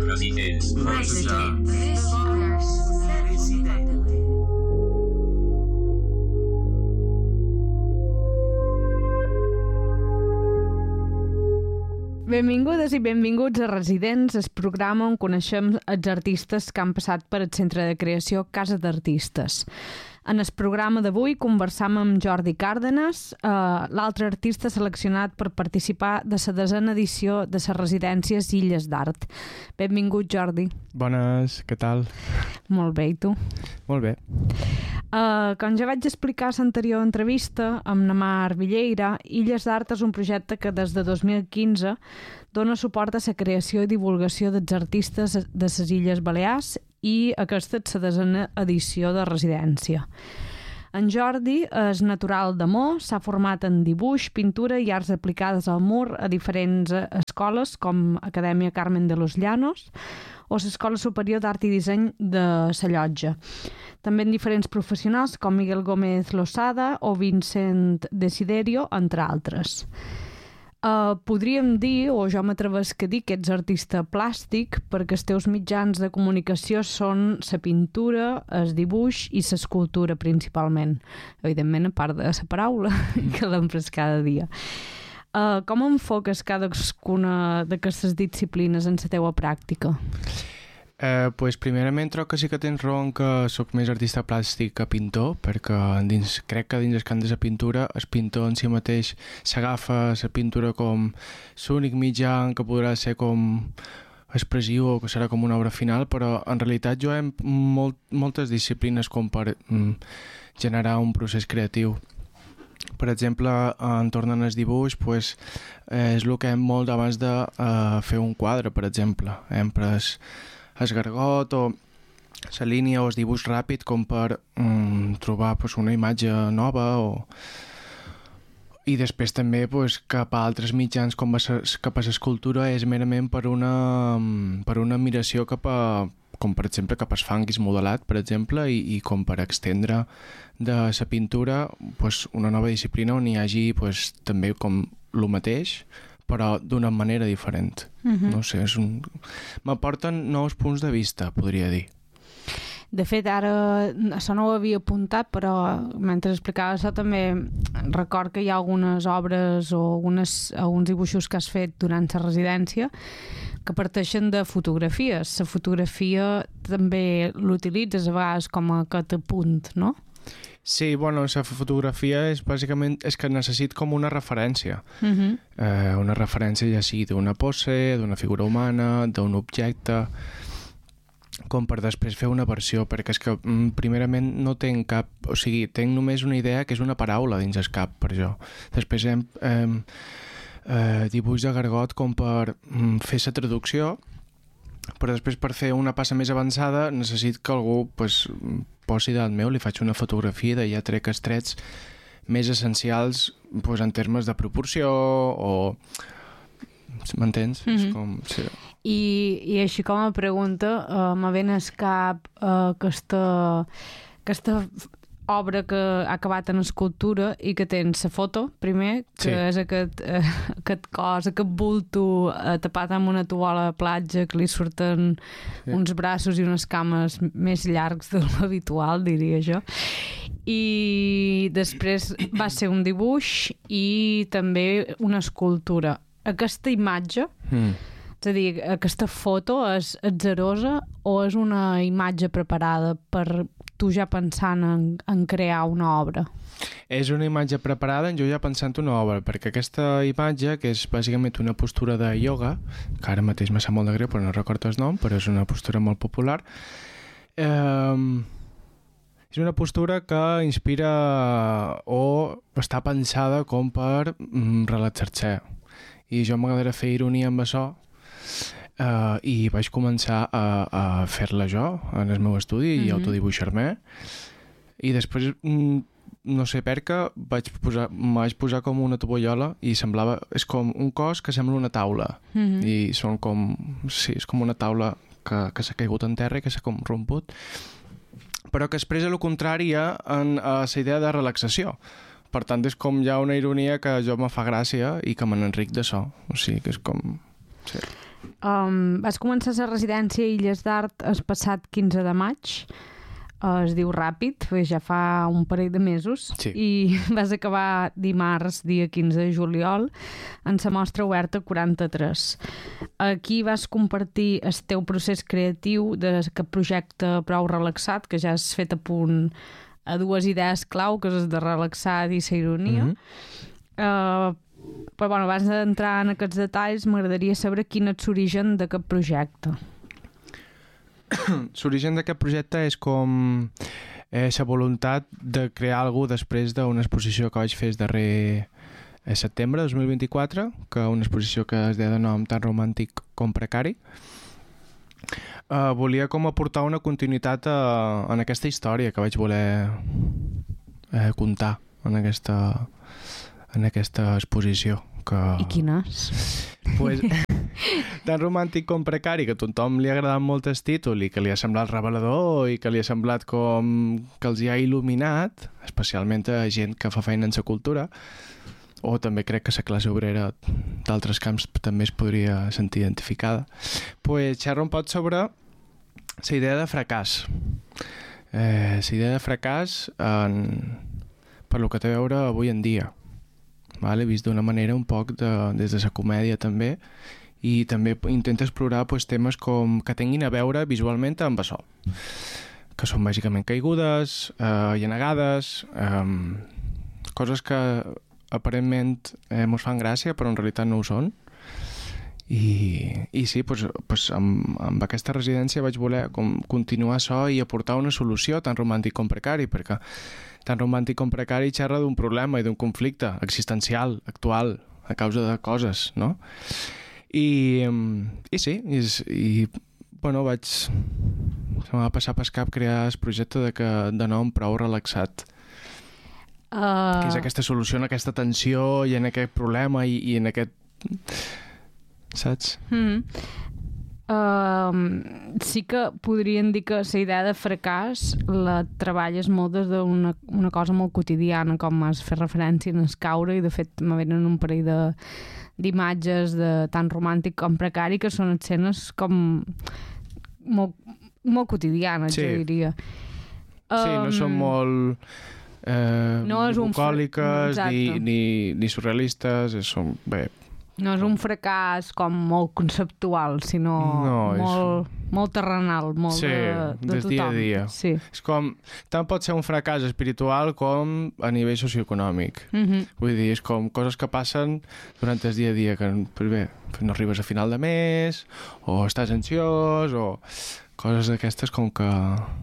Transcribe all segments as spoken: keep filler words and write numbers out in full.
Residents. Residents. Benvingudes i benvinguts a Residents, el programa on coneixem els artistes que han passat per el Centre de Creació Casa d'Artistes. En el programa d'avui conversam amb Jordi Cárdenas, eh, l'altre artista seleccionat per participar de la desena edició de les residències Illes d'Art. Benvingut, Jordi. Bones, què tal? Molt bé, i tu? Molt bé. Uh, com ja vaig explicar a l'anterior entrevista amb na Mar Villeira, Illes d'Art és un projecte que des de dos mil quinze dona suport a la creació i divulgació dels artistes de les Illes Balears i aquesta és la desena edició de residència. En Jordi és natural de Mó, s'ha format en dibuix, pintura i arts aplicades al mur a diferents escoles com Acadèmia Carmen de los Llanos o l'Escola Superior d'Art i Disseny de la Llotja. També en diferents professionals com Miguel Gómez Losada o Vincent Desiderio, entre altres. Uh, podríem dir, o jo m'atrevesc a dir, que ets artista plàstic perquè els teus mitjans de comunicació són la pintura, el dibuix i l'escultura principalment. Evidentment, a part de la paraula, que l'empres cada dia. Uh, com enfoques cadascuna d'aquestes disciplines en la teua pràctica? Eh, pues primerament trobo que sí que tens raó en que sóc més artista plàstic que pintor, perquè dins, crec que dins el camp de la pintura el pintor en si mateix s'agafa la pintura com l'únic mitjà que podrà ser com expressiu o que serà com una obra final, però en realitat jo he molt, moltes disciplines com per mm, generar un procés creatiu. Per exemple, en tornant al dibuix, pues, eh, és el que hem molt abans de eh, fer un quadre, per exemple. Hem pres el gargot o la línia o el dibuix ràpid com per mm, trobar pues, una imatge nova o... i després també pues, cap a altres mitjans com a ses, cap a l'escultura és merament per una, per una admiració cap a, com per exemple cap al fanguis modelat, per exemple, i, i com per extendre de la pintura pues, una nova disciplina on hi hagi pues, també com el mateix però d'una manera diferent. Uh-huh. No sé, és un... m'aporten nous punts de vista, podria dir. De fet, ara això no ho havia apuntat, però mentre explicava això també record que hi ha algunes obres o algunes, alguns dibuixos que has fet durant la residència que parteixen de fotografies. La fotografia també l'utilitzes a vegades com a catapunt, no? Sí, bueno, la fotografia és bàsicament és que necessit com una referència. Uh-huh. Eh, una referència ja sigui d'una pose, d'una figura humana, d'un objecte, com per després fer una versió, perquè és que primerament no tenc cap... O sigui, tenc només una idea que és una paraula dins el cap per jo. Després hem eh, eh, dibuix de gargot com per mm, fer la traducció, però després per fer una passa més avançada necessit que algú pues, posi dalt meu, li faig una fotografia de ja trec els trets més essencials pues, en termes de proporció o... m'entens? Mm-hmm. És com... Sí. I, I així com a pregunta uh, me ven al cap uh, aquesta, aquesta obra que ha acabat en escultura i que tens la foto, primer, que sí. És aquest, uh, aquest cos, aquest bulto uh, tapat amb una toallola a platja que li surten sí. Uns braços i unes cames més llargs de l'habitual, diria jo. I després va ser un dibuix i també una escultura. Aquesta imatge, mm. és a dir, aquesta foto és atzarosa o és una imatge preparada per tu ja pensant en, en crear una obra? És una imatge preparada en jo ja pensant una obra, perquè aquesta imatge, que és bàsicament una postura de ioga, que ara mateix me sap molt de greu però no recordo el nom, però és una postura molt popular, eh, és una postura que inspira o està pensada com per mm, relaxar-se. I jo m'agradaria fer ironia amb això uh, i vaig començar a, a fer-la jo en el meu estudi mm-hmm. i autodibuixar-me i després mm, no sé per què vaig posar, vaig posar com una tovallola i semblava, és com un cos que sembla una taula mm-hmm. i són com, sí, és com una taula que, que s'ha caigut en terra i que s'ha com romput però que expressa el contrari a, a la idea de relaxació. Per tant, és com ja una ironia que jo me fa gràcia i que me n'enric d'això. O sigui, que és com... Sí. Um, vas començar la residència a Illes d'Art el passat quinze de maig. Uh, es diu ràpid, ja fa un parell de mesos, sí. I vas acabar dimarts, dia quinze de juliol, en la mostra oberta quaranta-tres. Aquí vas compartir el teu procés creatiu d'aquest projecte prou relaxat, que ja has fet a punt a dues idees clau, que és de relaxat i la ironia. Mm-hmm. uh, però bueno, abans d'entrar en aquests detalls, m'agradaria saber quin és l'origen d'aquest projecte. L'origen d'aquest projecte és com eh, la voluntat de crear alguna després d'una exposició que vaig fer el darrer eh, setembre de dos mil vint-i-quatre, que una exposició que es deia de nom Tan romàntic com precari. Uh, volia com aportar una continuïtat a, en aquesta història que vaig voler eh, contar en aquesta, en aquesta exposició. Que... I quina és? Pues, Tan romàntic com precari, que a tothom li ha agradat molt el títol i que li ha semblat revelador i que li ha semblat com que els hi ha il·luminat, especialment a gent que fa feina en la cultura, o també crec que la classe obrera d'altres camps també es podria sentir identificada. Pues xerra un poc sobre la idea de fracàs. Eh, la idea de fracàs en, per lo que té a veure avui en dia. Vale? Vist d'una manera un poc de, des de la comèdia també, i també intenta explorar pues, temes com que tinguin a veure visualment amb això, que són bàsicament caigudes, eh, llenegades, eh, coses que aparentment eh, mos fan gràcia però en realitat no ho són. I, i sí, pues, pues amb, amb aquesta residència vaig voler com, continuar això i aportar una solució tan romàntic com precari, perquè tan romàntic com precari xerra d'un problema i d'un conflicte existencial, actual, a causa de coses, no? I, i sí, i, i bueno, vaig... Se m'ha passat pel cap crear el projecte de, que, de nom Prou relaxat. Uh... Que és aquesta solució en aquesta tensió i en aquest problema i, i en aquest... Saps? Mm. Uh, sí que podríem dir que la idea de fracàs la treballes molt des d'una una cosa molt quotidiana, com has fet referència en el caure, i de fet me venen un parell de d'imatges de tan romàntic com precari, que són escenes com molt, molt quotidianes, sí. Jo diria. Sí, um, no són molt eh, no és bucòliques un... ni, ni, ni surrealistes, són, bé, no és un fracàs com molt conceptual, sinó no, molt, és... molt terrenal, molt sí, de, de des tothom. Dia a dia. Sí. És com, tant pot ser un fracàs espiritual com a nivell socioeconòmic. Mm-hmm. Vull dir, és com coses que passen durant el dia a dia, que bé, no arribes a final de mes, o estàs ansiós, o coses d'aquestes com que...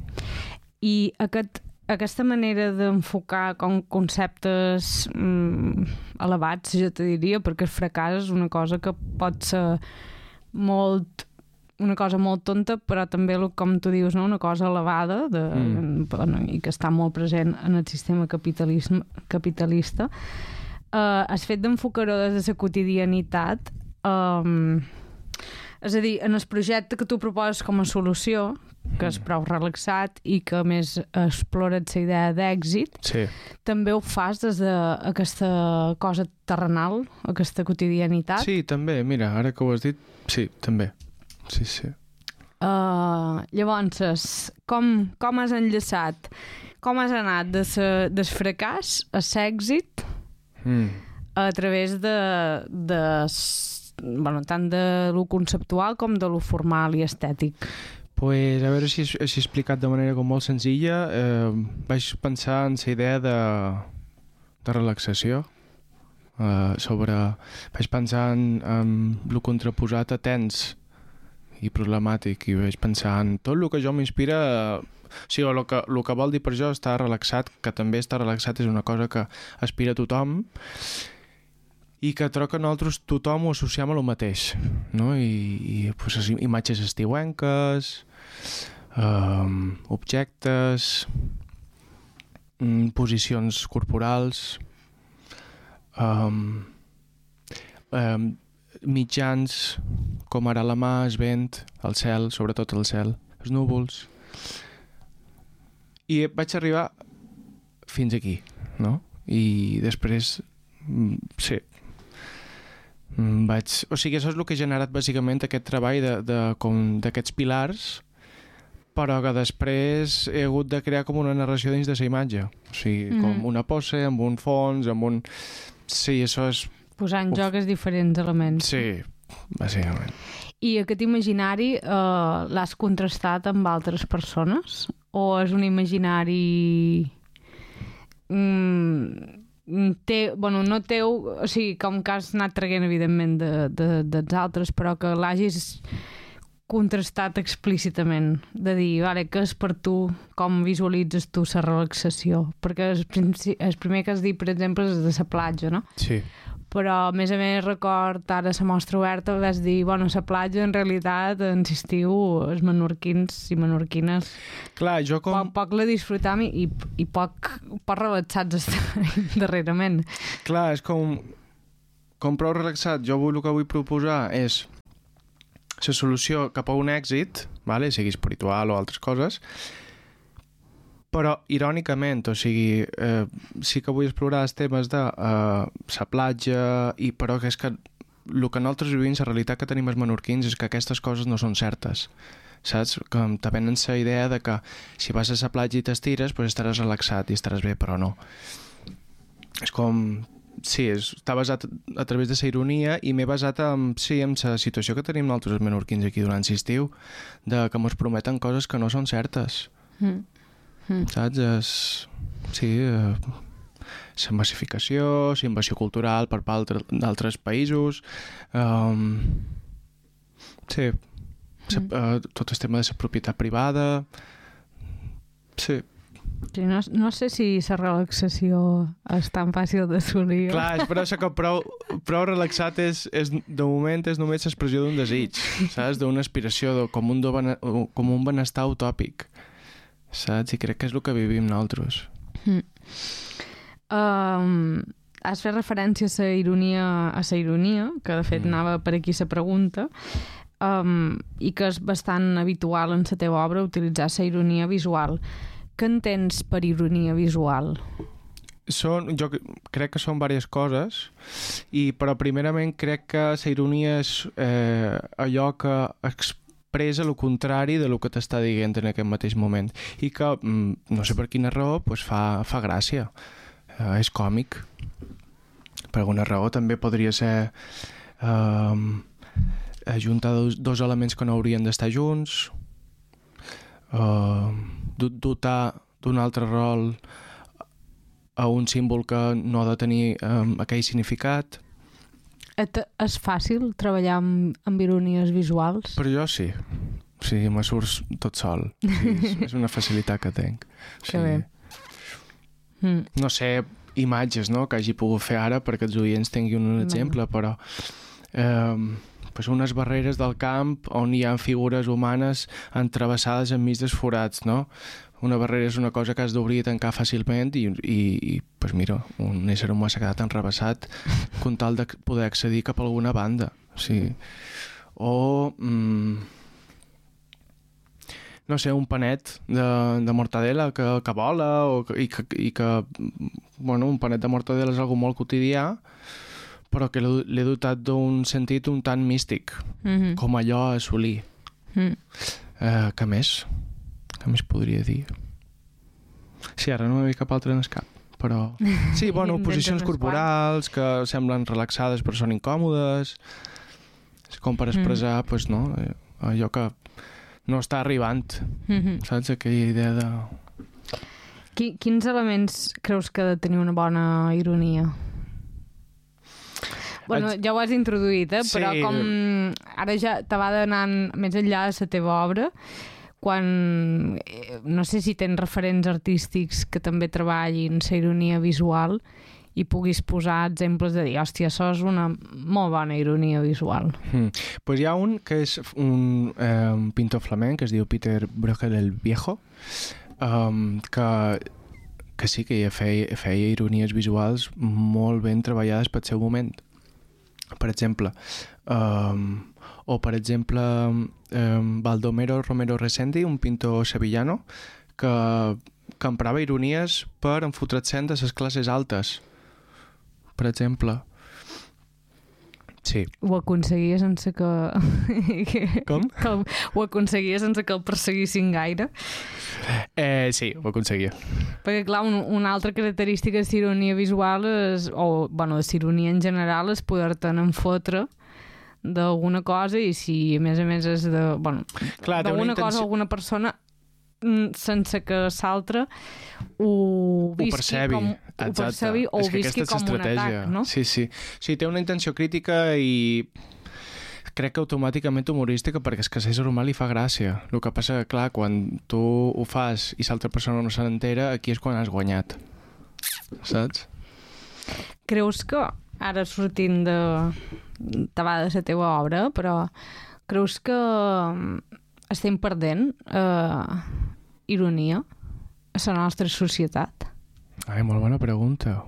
I aquest aquesta manera d'enfocar com conceptes mm, elevats, jo te diria, perquè el fracàs és una cosa que pot ser molt una cosa molt tonta, però també, com tu dius, no? Una cosa elevada de, mm. bueno, i que està molt present en el sistema capitalista. Uh, has fet d'enfocar-ho des de la quotidianitat. Um, és a dir, en el projecte que tu proposes com a solució, que és prou relaxat i que a més explora la idea d'èxit, sí. També ho fas des d'aquesta cosa terrenal, aquesta quotidianitat? Sí, també, mira, ara que ho has dit, sí, també. Sí, sí. Uh, llavors, com, com has enllaçat? Com has anat de sa, del fracàs a l'èxit mm. a través de, de bueno, tant de lo conceptual com de lo formal i estètic? Pues, a veure si he explicat de manera com molt senzilla. Eh, vaig pensar en la idea de, de relaxació. Eh, sobre... Vaig pensar en, en el contraposat a tens i problemàtic, i vaig pensar en tot el que jo m'inspira... O sigui, el que, el que vol dir per jo estar relaxat, que també estar relaxat és una cosa que aspira a tothom, i que trobo que nosaltres tothom ho associem a lo mateix, no? I, i pues, imatges estiuenques, um, objectes, um, posicions corporals, um, um, mitjans, com ara la mà, el vent, el cel, sobretot el cel, els núvols. I vaig arribar fins aquí, no? I després, sí, mm, vaig... O sigui, això és el que ha generat bàsicament aquest treball de, de, com d'aquests pilars, però que després he hagut de crear com una narració dins de la imatge. O sigui, mm. com una pose, amb un fons, amb un... Sí, això és... Posar en joc els diferents elements. Sí, bàsicament. I aquest imaginari eh, l'has contrastat amb altres persones? O és un imaginari... Mm, té, bueno, no teu, o sigui, com que has anat traient, evidentment, de, de, dels altres, però que l'hagis contrastat explícitament, de dir, vale, què és per tu, com visualitzes tu la relaxació? Perquè el, el primer que has dit, per exemple, és de la platja, no? Sí. Però, a més a més, record ara la mostra oberta, vas dir, bueno, la platja, en realitat, en l'estiu, els menorquins i menorquines... Clar, jo com... Poc, poc la disfrutam i, i poc, poc relaxats estem darrerament. Clar, és com... Com prou relaxat, jo vull, el que vull proposar és la solució cap a un èxit, vale? Sigui espiritual o altres coses, però irònicament, o sigui, eh, sí que vull explorar els temes de eh, la platja, i però que és que el que nosaltres vivim, la realitat que tenim els menorquins és que aquestes coses no són certes, saps? Que te venen la idea de que si vas a la platja i t'estires, pues estaràs relaxat i estaràs bé, però no. És com... Sí, és, està basat a través de la ironia, i m'he basat en, sí, en la situació que tenim nosaltres els menorquins aquí durant l'estiu, de que ens prometen coses que no són certes. Mm. Mm. Saps? És, sí, eh, la massificació, la invasió cultural per part d'altres països, um, sí, mm. uh, tot el tema de la propietat privada, sí. Sí, no, no sé si la relaxació és tan fàcil d'assolir. Clar, però és que prou, prou relaxat és, és, de moment és només l'expressió d'un desig, saps? D'una aspiració, de, com, un do, com un benestar utòpic, saps? I crec que és el que vivim nosaltres. Mm. Um, has fet referència a la ironia, a la ironia, que de fet mm. anava per aquí la pregunta, um, i que és bastant habitual en la teva obra utilitzar la ironia visual. Què entens per ironia visual? Són, jo crec que són diverses coses, i, però primerament crec que la ironia és eh, allò que expressa el contrari de lo que t'està dient en aquest mateix moment, i que, no sé per quina raó, pues fa, fa gràcia, eh, és còmic. Per alguna raó també podria ser eh, ajuntar dos, dos elements que no haurien d'estar junts, Uh, dotar d'un altre rol a un símbol que no ha de tenir um, aquell significat. Et, és fàcil treballar amb, amb ironies visuals? Per jo sí. Sí, me surts tot sol. Sí, és, és una facilitat que tenc. Sí. Que bé. Mm. No sé, imatges, no?, que hagi pogut fer ara perquè els oients tinguin un exemple, mm. però... Um, pues unes barreres del camp on hi ha figures humanes entravessades enmig dels forats, no? Una barrera és una cosa que has d'obrir i tancar fàcilment, i, i, i pues mira, un ésser humà s'ha quedat enrevessat con tal de poder accedir cap a alguna banda. Sí. O... Mm, no sé, un panet de, de mortadela que, que vola, o que, i, que, i que... Bueno, un panet de mortadela és algo molt quotidià, però que l'he dotat d'un sentit un tant místic, mm-hmm. com allò a assolir. Mm. Uh, què més? Què més podria dir? Sí, ara no m'he vist cap altre en el cap, però... Sí, bueno, posicions corporals que semblen relaxades però són incòmodes, com per expressar, mm. pues, no, allò que no està arribant, mm-hmm. saps? Aquella idea de... Quins elements creus que ha de tenir una bona ironia? Bueno, ja ho has introduït, eh? Sí. Però com ara ja te va anant més enllà de la teva obra, quan no sé si tens referents artístics que també treballin la ironia visual i puguis posar exemples de dir, hòstia, això és una molt bona ironia visual. Mm. Pues hi ha un que és un, eh, un pintor flamenc que es diu Peter Bruegel el Viejo, um, que que sí que feia, feia ironies visuals molt ben treballades pel seu moment. Per exemple, um, o per exemple um, Baldomero Romero Resendi, un pintor sevillano que, que emprava ironies per enfotre't-se'n de les classes altes, per exemple. Sí. Ho aconseguia sense que... Com? que el... Ho aconseguia sense que el perseguissin gaire. Eh, sí, ho aconseguia. Perquè, clar, un, una altra característica de ironia visual és, o, bueno, de ironia en general, és poder-te'n enfotre d'alguna cosa i si, a més a més, és de... Bueno, d'alguna intenció... cosa, alguna persona, sense que s'altre ho visqui ho percebi, com, exacte. Ho percebi o ho visqui com un atac, no? Sí, sí. Sí, té una intenció crítica i crec que automàticament humorística perquè és que a l'ésser humà li fa gràcia. El que passa que, clar, quan tu ho fas i l'altra persona no se n'entera, aquí és quan has guanyat. Saps? Creus que, ara sortint de, de la teva obra, però creus que estem perdent eh, ironia a la nostra societat? Ai, molt bona pregunta.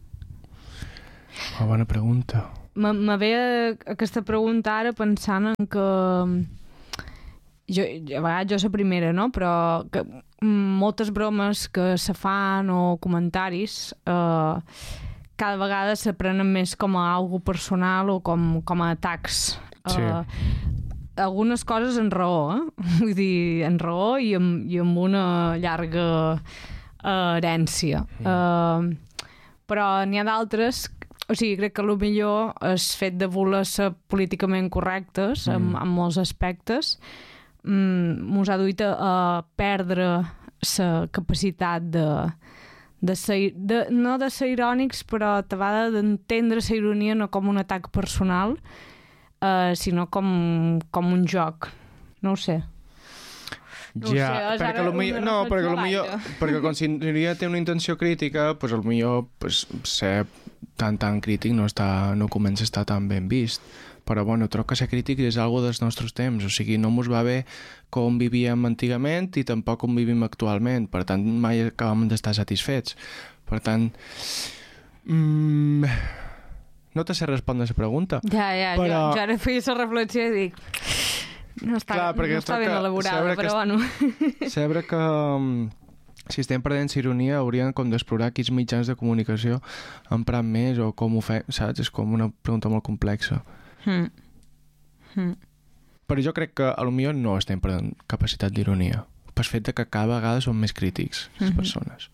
Molt bona pregunta. Me, me ve aquesta pregunta ara pensant en que jo, a vegades jo la primera, no? Però que moltes bromes que se fan o comentaris eh, cada vegada se prenen més com a algo personal o com, com a atacs. Sí. Eh, algunes coses en raó, eh? Vull dir, en raó i amb, i amb una llarga uh, herència. Mm. Uh, però n'hi ha d'altres, o sigui, crec que el millor és fet de voler ser políticament correctes mm. en, en molts aspectes. Mm, mos ha duit a, a perdre la capacitat de, de ser, de, no de ser irònics, però a vegades d'entendre la ironia no com un atac personal, Uh, sinó com, com un joc. No ho sé. No ja, ho sé, perquè lo millor, no, perquè lo millor, perquè quan l'ironia té una intenció crítica, pues el millor pues, ser tan tan crític no, està, no comença a estar tan ben vist. Però bueno, troc que ser crític és algo dels nostres temps, o sigui, no mos va bé com vivíem antigament i tampoc com vivim actualment, per tant mai acabem d'estar satisfets. Per tant... Mm, no te sé respondre a la pregunta. Ja, ja, però... jo, jo ara feia la reflexió i dic... No està, Clar, no està ben elaborada, però bueno... Saber que um, si estem perdent ironia hauríem com d'explorar quins mitjans de comunicació emprar més o com ho fem, saps? És com una pregunta molt complexa. Mm. Mm. Però jo crec que a lo millor no estem perdent capacitat d'ironia, pel fet de que cada vegada som més crítics, les mm-hmm. persones.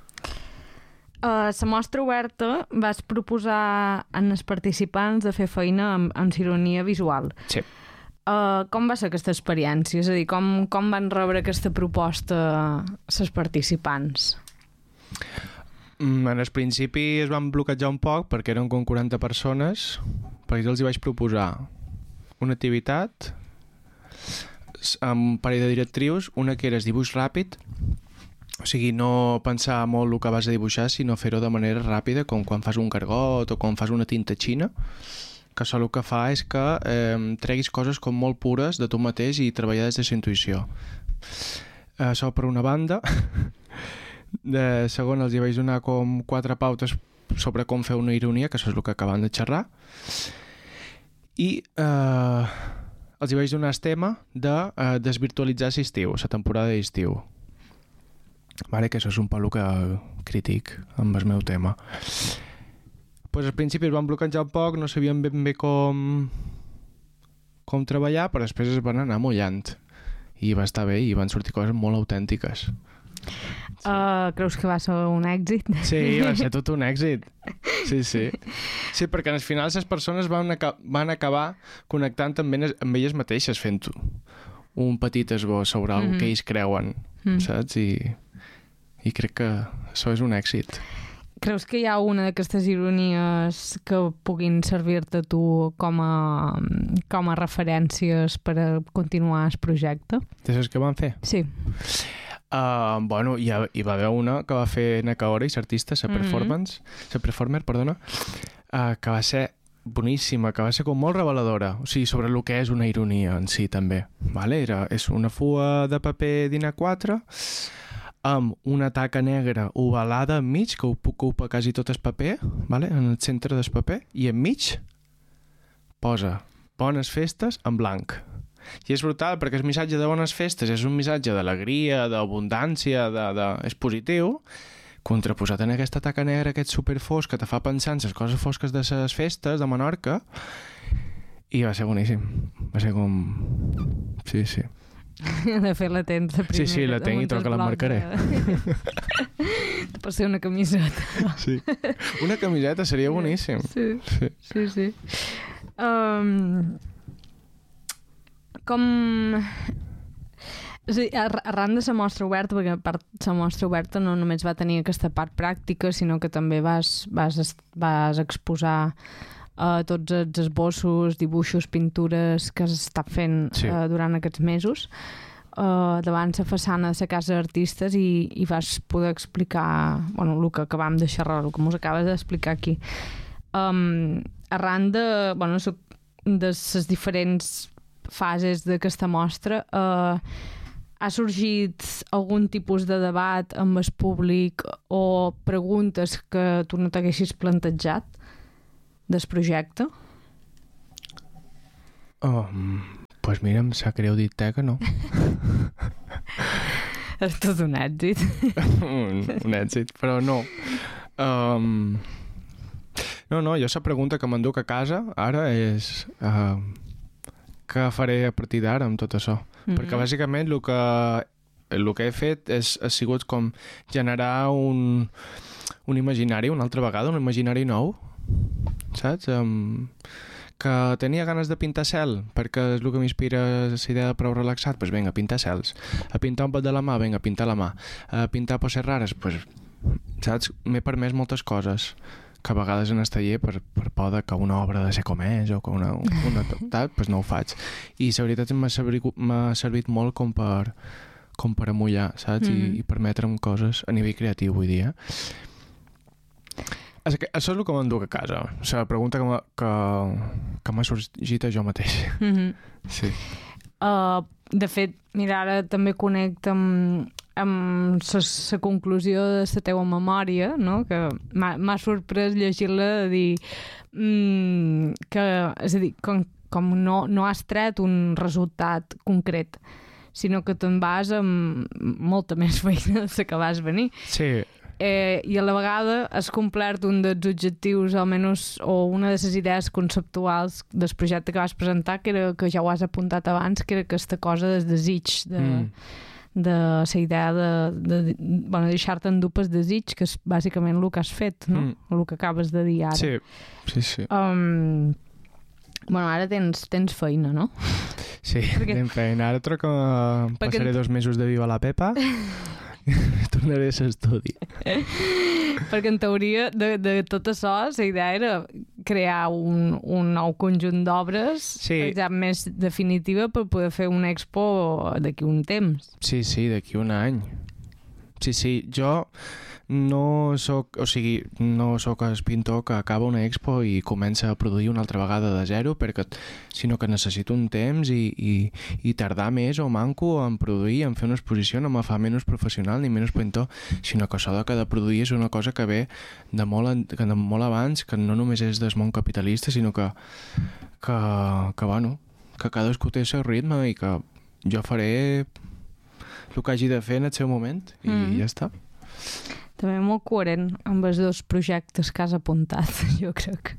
A la mostra oberta vas proposar als participants de fer feina amb, amb ironia visual. Sí. Uh, com va ser aquesta experiència? És a dir, com, com van rebre aquesta proposta els participants? Mm, en el principi es van bloquejar un poc perquè eren com quaranta persones, perquè jo els hi vaig proposar una activitat amb un parell de directrius, una que era el dibuix ràpid. O sigui, no pensar molt el que vas a dibuixar, sinó fer-ho de manera ràpida, com quan fas un gargot o quan fas una tinta xina, que això el que fa és que eh, treguis coses com molt pures de tu mateix i treballar des de la intuïció. Això per una banda. De segon, els hi vaig donar com quatre pautes sobre com fer una ironia, que això és el que acabem de xerrar. I eh, els hi vaig donar el tema de eh, desvirtualitzar l'estiu, la temporada d'estiu. Vale, que això és un palo que crític amb el meu tema. Pues al principi es van bloquejar un poc, no sabien ben bé com com treballar, però després es van anar mullant i va estar bé i van sortir coses molt autèntiques. Sí. Uh, creus que va ser un èxit? Sí, va ser tot un èxit. Sí, sí. Sí, perquè al final les persones van, aca van acabar connectant amb, amb elles mateixes fent un petit esbós sobre mm-hmm. el que ells creuen, mm. saps? I I crec que això és un èxit. Creus que hi ha una d'aquestes ironies que puguin servir-te tu com a, com a referències per a continuar el projecte? De les que van fer? Sí. Uh, bueno, hi, ha, hi va haver una que va fer Nakaori, l'artista, la performance, la mm-hmm. performer, perdona, uh, que va ser boníssima, que va ser com molt reveladora, o sigui, sobre el que és una ironia en si també. Vale? Era, és una fua de paper d'I N A quatre amb una taca negra ovalada enmig, que ocupa quasi tot el paper, vale? En el centre del paper, i enmig posa bones festes en blanc. I és brutal, perquè el missatge de bones festes és un missatge d'alegria, d'abundància, de, de... és positiu, contraposat en aquesta taca negra, aquest superfosc que te fa pensar en les coses fosques de les festes de Menorca, i va ser boníssim. Va ser com... Sí, sí. De fet, la tens de primer. Sí, sí, la tinc i troc que l'emmarcaré. De... Pot ser una camiseta. Sí. Una camiseta seria boníssim. Sí, sí, sí. sí. Um, com... És a dir, arran de la mostra oberta, perquè a part la mostra oberta no només va tenir aquesta part pràctica, sinó que també vas, vas, vas exposar uh, tots els esbossos, dibuixos, pintures que has estat fent sí. uh, durant aquests mesos uh, davant la façana de la casa d'artistes i, i vas poder explicar bueno, el que acabam de xerrar, el que mos acabes d'explicar aquí. Um, arran de, bueno, de les diferents fases d'aquesta mostra, uh, ha sorgit algun tipus de debat amb el públic o preguntes que tu no t'haguessis plantejat del projecte? Oh, pues mira, em sap greu dir-te que no. És tot un èxit. un, un èxit, però no. Um, no, no, jo la pregunta que m'enduc a casa ara és... Uh, què faré a partir d'ara amb tot això? Mm-hmm. Perquè bàsicament el que, el que he fet és, ha sigut com generar un, un imaginari una altra vegada, un imaginari nou, saps? Um, que tenia ganes de pintar cel, perquè és el que m'inspira la idea de prou relaxat, doncs pues vinga, a pintar cels. A pintar un pot de la mà, vinga, a pintar la mà. A pintar poses rares, doncs, pues, saps? M'he permès moltes coses que a vegades en el taller per, per por que una obra ha de ser com és o que una, una tal, doncs no ho faig. I la veritat m'ha servit, m'ha servit molt com per, com per amullar, saps? Mm. I, i permetre'm coses a nivell creatiu, vull dir. Això és el que m'enduc a casa. La pregunta que m'ha, que, que m'ha sorgit a jo mateix. Mm-hmm. Sí. Uh, de fet, mira, ara també connecta amb, amb la conclusió de la teva memòria, no? Que m'ha sorprès llegir-la de dir mm, que, és a dir, com, com no, no has tret un resultat concret, sinó que te'n vas amb molta més feina de la que vas venir. Sí. Eh, i a la vegada has complert un dels objectius, almenys, o una de les idees conceptuals del projecte que vas presentar, que era, que ja ho has apuntat abans, que era aquesta cosa del desig, de, mm. de la idea de, de, bueno, deixar-te en dubtes desig, que és bàsicament el que has fet, no? Mm. El que acabes de dir ara. Sí, sí, sí. Um, bueno, ara tens, tens feina, no? Sí, Perquè... tens feina. Ara troc que Perquè... passaré dos mesos de Viva la Pepa. Tornaré a l'estudi. Perquè en teoria de, de tot això la idea era crear un, un nou conjunt d'obres sí. ja més definitiva per poder fer una expo d'aquí un temps. Sí, sí, d'aquí un any. Sí, sí, jo no soc, o sigui, no soc el pintor que acaba una expo i comença a produir una altra vegada de zero, perquè, sinó que necessito un temps i, i, i tardar més o manco en produir, en fer una exposició, no me fa menys professional ni menys pintor, sinó que això que de produir és una cosa que ve de molt, de molt abans, que no només és del món capitalista, sinó que, que, que, bueno, que cadascú té el seu ritme i que jo faré el que hagi de fer en el seu moment i mm. ja està. També molt coherent amb els dos projectes que has apuntat, jo crec.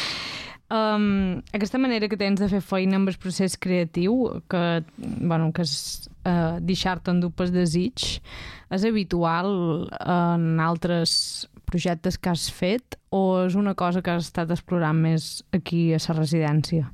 Um, aquesta manera que tens de fer feina amb el procés creatiu, que, bueno, que és uh, deixar-te en dubtes desig, és habitual en altres projectes que has fet o és una cosa que has estat explorant més aquí a la residència?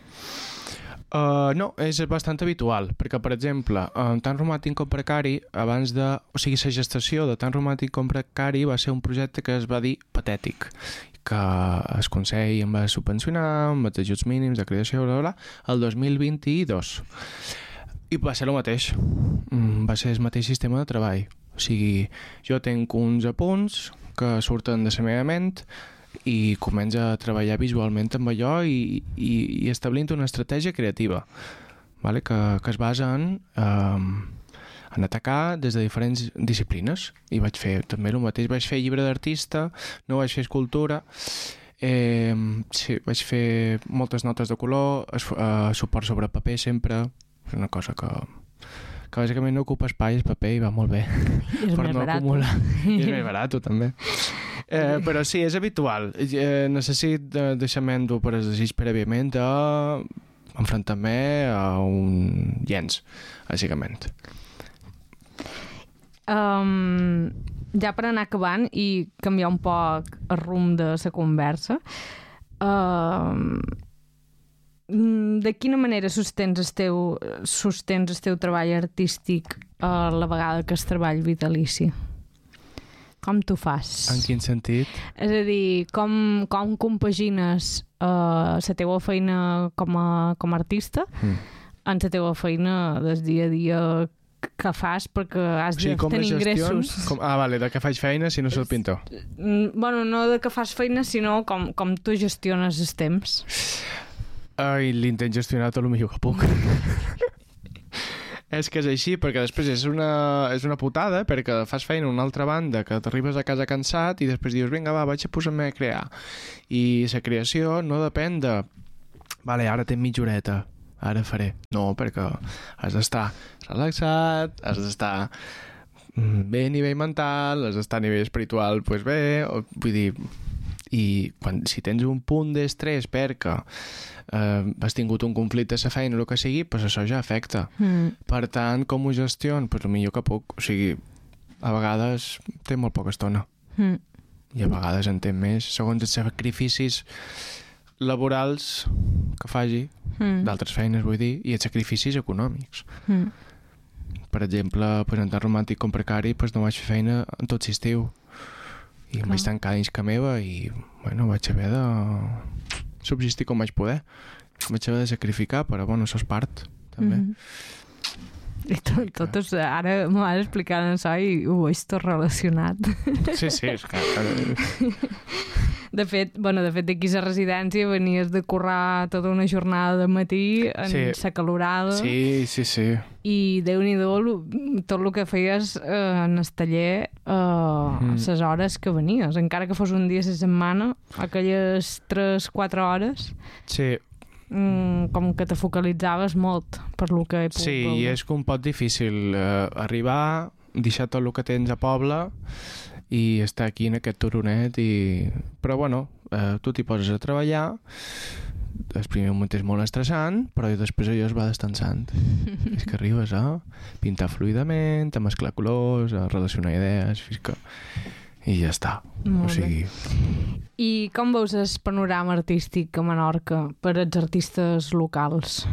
Uh, no, és bastant habitual, perquè, per exemple, uh, Tan romàntic com precari, abans de... O sigui, la gestació de Tan romàntic com precari va ser un projecte que es va dir patètic, que el Consell em va subvencionar amb els ajuts mínims de creació, bla, bla, bla, el dos mil vint-i-dos. I va ser el mateix. Mm, va ser el mateix sistema de treball. O sigui, jo tenc uns apunts que surten de la meva ment i comença a treballar visualment amb allò i, i, i establint una estratègia creativa, vale? que, que es basa en, eh, en atacar des de diferents disciplines. I vaig fer també el mateix, vaig fer llibre d'artista, no vaig fer escultura, eh, sí, vaig fer moltes notes de color, es, eh, suport sobre paper sempre, és una cosa que, que bàsicament no ocupa espai, és paper i va molt bé. I és per més no barat. acumular. I és més barat, també. Eh, però sí, és habitual. Eh, necessit de deixar-me-ho per el desig prèviament a enfrontar-me a un llenç, bàsicament. Um, ja per anar acabant i canviar un poc el rumb de la conversa, um, de quina manera sostens el teu, sostens el teu treball artístic a la vegada que es treball vitalici? Com t'ho fas? En quin sentit? És a dir, com, com compagines uh, la teva feina com a, com a artista mm. en la teva feina del dia a dia que fas perquè has de o sigui, tenir ingressos. Com, ah, vale, de què faig feina si no soc pintor? Bueno, no de què fas feina, sinó com, com tu gestiones els temps. Ai, l'intent gestionar tot el millor que puc. És que és així, perquè després és una, és una putada, perquè fas feina a una altra banda, que t'arribes a casa cansat i després dius, vinga, va, vaig a posar-me a crear. I la creació no depèn de... Vale, ara tinc mitja horeta, ara faré. No, perquè has d'estar relaxat, has d'estar bé a nivell mental, has d'estar a nivell espiritual, pues bé, o, vull dir... I quan, si tens un punt d'estrès perquè eh, has tingut un conflicte a la feina o el que sigui, pues això ja afecta. Mm. Per tant, com ho gestion? Pues el millor que puc. O sigui, a vegades té molt poca estona. Mm. I a vegades en té més, segons els sacrificis laborals que faci, mm. d'altres feines, vull dir, i els sacrificis econòmics. Mm. Per exemple, pues, en tant romàntic com precari, pues, no vaig fer feina en tot l'estiu. I em vaig tancar dins que meva i, bueno, vaig haver de subsistir com vaig poder. Vaig haver de sacrificar, però, bueno, això és part, també. Mm-hmm. I tot, tot és, ara m'ho vas explicant això i ho veig tot relacionat. Sí, sí, és clar. De fet, bueno, de fet, aquí a la residència venies de currar tota una jornada de matí en sí. sa calorada. Sí, sí, sí. I Déu-n'hi-do tot el que feies eh, en el taller a eh, les mm. hores que venies. Encara que fos un dia a la setmana, aquelles tres quatre hores, sí. mm, com que te focalitzaves molt per lo que he pogut Sí, veure. i és un pot difícil eh, arribar, deixar tot el que tens a poble i estar aquí en aquest turonet i... Però bueno, eh, tu t'hi poses a treballar, el primer moment és molt estressant, però després allò es va destensant. És que arribes a pintar fluidament, a mesclar colors, a relacionar idees, fins que... I ja està. Molt o sigui... bé. I com veus el panorama artístic a Menorca per als artistes locals?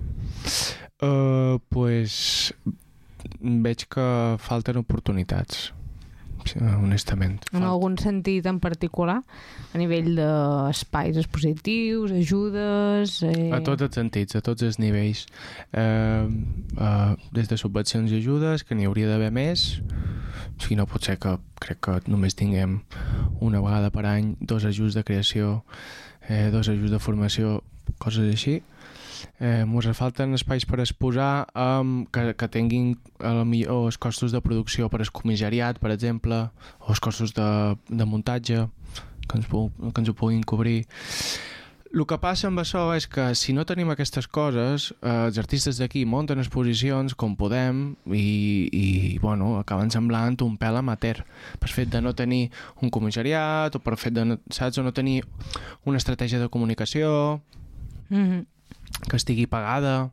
Uh, pues veig que falten oportunitats, honestament. En Falta. Algun sentit en particular? A nivell d'espais expositius, ajudes... Eh... A tots els sentits, a tots els nivells. Eh, eh, des de subvencions i ajudes, que n'hi hauria d'haver més. O sigui, no pot ser que crec que només tinguem una vegada per any dos ajuts de creació, eh, dos ajuts de formació, coses així. Eh, mos falten espais per exposar um, que, que tinguin a millor els costos de producció per al comissariat, per exemple, o els costos de, de muntatge que ens, que ens ho puguin cobrir. El que passa amb això és que si no tenim aquestes coses, eh, els artistes d'aquí munten exposicions com podem i, i bueno, acaben semblant un pèl amateur per fet de no tenir un comissariat o per fet de no, saps, o no tenir una estratègia de comunicació. Mm-hmm. Que estigui pagada.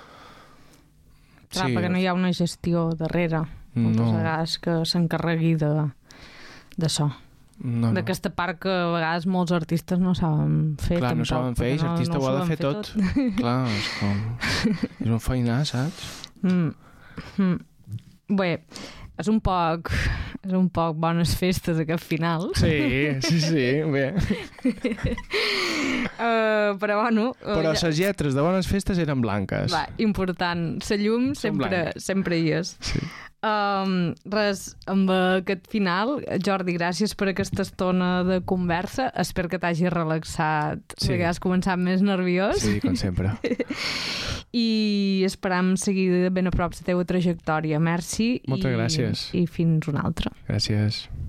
Clar, sí. Perquè no hi ha una gestió darrere, moltes no. vegades que s'encarregui de d'això. No, no. D'aquesta part que a vegades molts artistes no saben fer. Clar, tampoc, no saben fer, no, l'artista no ho ha de fer, fer tot. tot. Clar, és com... és un feinar, saps? Mm. Mm. Bé, és un poc... és un poc bones festes aquest final. Sí, sí, sí, bé. Uh, però bueno... Uh, però les lletres de bones festes eren blanques. Va, important. La llum sempre, sempre hi és. Sí. Um, res, amb aquest final, Jordi, gràcies per aquesta estona de conversa. Espero que t'hagi relaxat, sí. Perquè has començat més nerviós. Sí, com sempre. I esperam seguir ben a prop la teva trajectòria. Merci. Moltes i, gràcies. I fins una altra. Gràcies.